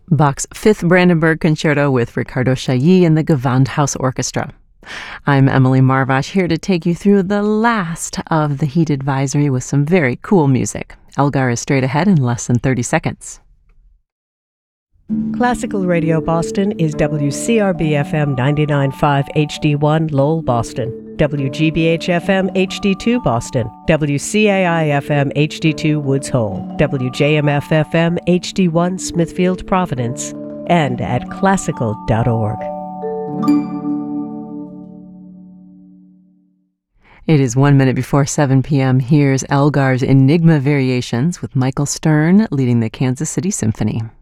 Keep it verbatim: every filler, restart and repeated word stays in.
Bach's Fifth Brandenburg Concerto with Ricardo Chailly and the Gewandhaus Orchestra. I'm Emily Marvash, here to take you through the last of the Heat Advisory with some very cool music. Elgar is straight ahead in less than thirty seconds. Classical Radio Boston is W C R B F M ninety-nine point five H D one Lowell, Boston, W G B H F M H D two Boston, W C A I F M H D two Woods Hole, W J M F F M H D one Smithfield, Providence, and at classical dot org. It is one minute before seven p.m. Here's Elgar's Enigma Variations with Michael Stern leading the Kansas City Symphony.